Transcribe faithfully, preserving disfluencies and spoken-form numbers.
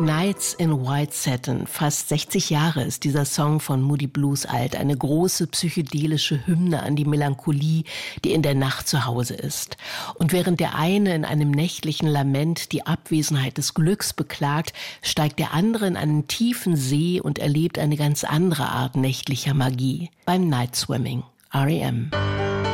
Nights in White Satin. Fast sechzig Jahre ist dieser Song von Moody Blues alt. Eine große psychedelische Hymne an die Melancholie, die in der Nacht zu Hause ist. Und während der eine in einem nächtlichen Lament die Abwesenheit des Glücks beklagt, steigt der andere in einen tiefen See und erlebt eine ganz andere Art nächtlicher Magie. Beim Night Swimming. R E M